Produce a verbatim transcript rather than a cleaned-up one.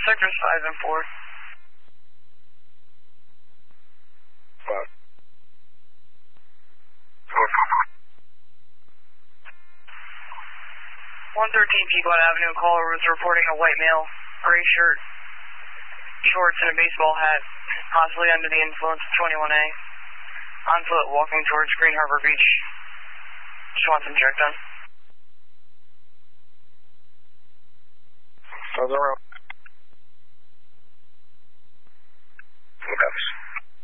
sectors five and four. Five. one thirteen Pequot Avenue, caller was reporting a white male, gray shirt, shorts, and a baseball hat, possibly under the influence of twenty-one A. On foot, walking towards Green Harbor Beach. Just want them checked on. Sounds around.